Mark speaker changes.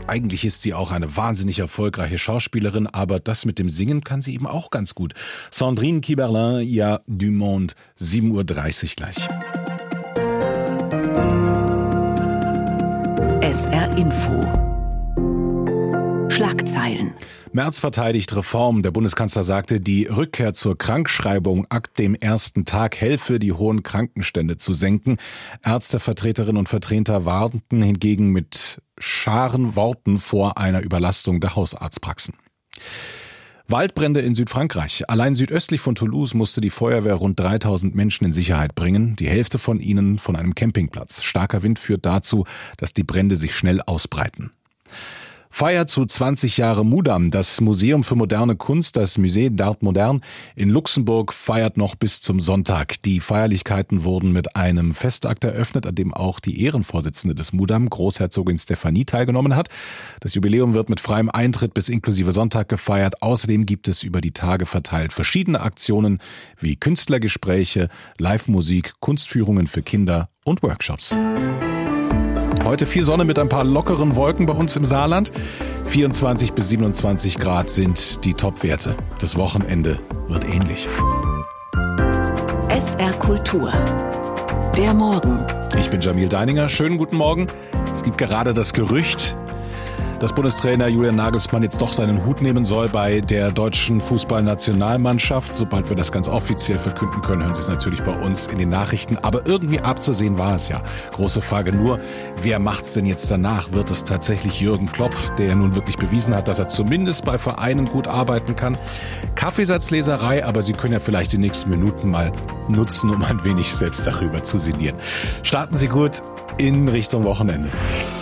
Speaker 1: Eigentlich ist sie auch eine wahnsinnig erfolgreiche Schauspielerin, aber das mit dem Singen kann sie eben auch ganz gut. Sandrine Kiberlin, Il y a du monde, 7:30 Uhr gleich.
Speaker 2: SR Info. Schlagzeilen.
Speaker 1: Merz verteidigt Reform. Der Bundeskanzler sagte, die Rückkehr zur Krankschreibung ab dem ersten Tag helfe, die hohen Krankenstände zu senken. Ärztevertreterinnen und Vertreter warnten hingegen mit scharen Worten vor einer Überlastung der Hausarztpraxen. Waldbrände in Südfrankreich. Allein südöstlich von Toulouse musste die Feuerwehr rund 3000 Menschen in Sicherheit bringen. Die Hälfte von ihnen von einem Campingplatz. Starker Wind führt dazu, dass die Brände sich schnell ausbreiten. Feier zu 20 Jahre Mudam. Das Museum für moderne Kunst, das Musée d'Art Moderne in Luxemburg, feiert noch bis zum Sonntag. Die Feierlichkeiten wurden mit einem Festakt eröffnet, an dem auch die Ehrenvorsitzende des Mudam, Großherzogin Stephanie, teilgenommen hat. Das Jubiläum wird mit freiem Eintritt bis inklusive Sonntag gefeiert. Außerdem gibt es über die Tage verteilt verschiedene Aktionen wie Künstlergespräche, Live-Musik, Kunstführungen für Kinder und Workshops. Heute viel Sonne mit ein paar lockeren Wolken bei uns im Saarland. 24 bis 27 Grad sind die Topwerte. Das Wochenende wird ähnlich.
Speaker 2: SR Kultur. Der Morgen.
Speaker 1: Ich bin Jamil Deininger. Schönen guten Morgen. Es gibt gerade das Gerücht, dass Bundestrainer Julian Nagelsmann jetzt doch seinen Hut nehmen soll bei der deutschen Fußballnationalmannschaft. Sobald wir das ganz offiziell verkünden können, hören Sie es natürlich bei uns in den Nachrichten. Aber irgendwie abzusehen war es ja. Große Frage nur, wer macht's denn jetzt danach? Wird es tatsächlich Jürgen Klopp, der ja nun wirklich bewiesen hat, dass er zumindest bei Vereinen gut arbeiten kann? Kaffeesatzleserei, aber Sie können ja vielleicht die nächsten Minuten mal nutzen, um ein wenig selbst darüber zu sinnieren. Starten Sie gut in Richtung Wochenende.